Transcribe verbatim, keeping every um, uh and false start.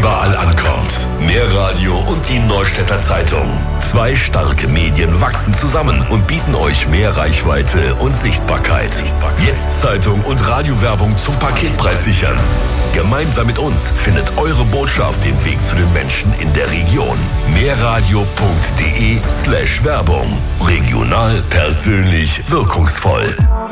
überall ankommt. Mehr Radio und die Neustädter Zeitung. Zwei starke Medien wachsen zusammen und bieten euch mehr Reichweite und Sichtbarkeit. Jetzt Zeitung und Radiowerbung zum Paketpreis sichern. Gemeinsam mit uns findet eure Botschaft den Weg zu den Menschen in der Region. mehrradio.de slash Werbung. Regional, persönlich, wirkungsvoll.